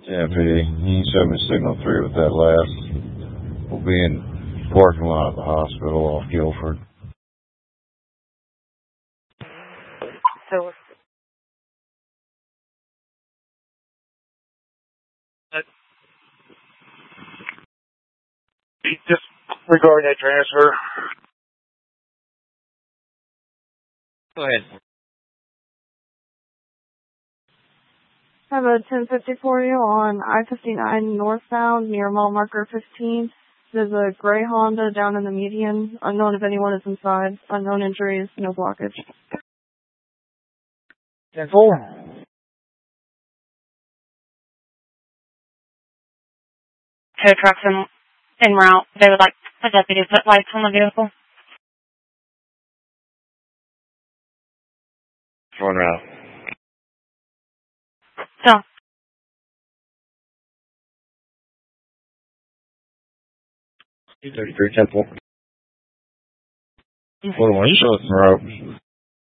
Yeah, PD. He showed me signal 3 with that last. We'll be in parking lot at the hospital off Guilford. So, just regarding that transfer. Go ahead. I have a 1054 on I-59 northbound near mile marker 15. There's a gray Honda down in the median. Unknown if anyone is inside. Unknown injuries, no blockage. 10-4. Tow trucks en route. They would like a deputy to put lights on the vehicle. On route. So, 233 Temple. 41 Short Road.